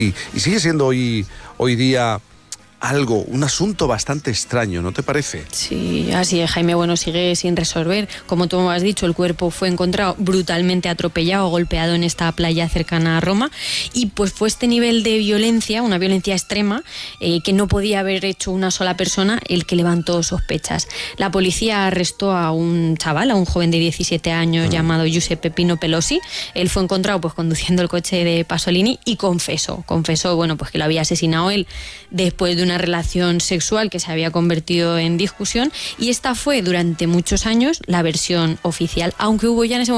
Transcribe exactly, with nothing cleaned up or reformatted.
Y, y sigue siendo hoy, hoy día algo, un asunto bastante extraño, ¿no te parece? Sí, así es, Jaime. Bueno, sigue sin resolver. Como tú has dicho, el cuerpo fue encontrado brutalmente atropellado, golpeado en esta playa cercana a Roma, y pues fue este nivel de violencia, una violencia extrema, eh, que no podía haber hecho una sola persona, el que levantó sospechas. La policía arrestó a un chaval, a un joven de diecisiete años mm. llamado Giuseppe Pino Pelosi. Él fue encontrado pues conduciendo el coche de Pasolini y confesó, confesó, bueno, pues que lo había asesinado él después de una relación sexual que se había convertido en discusión, y esta fue durante muchos años la versión oficial, aunque hubo ya en ese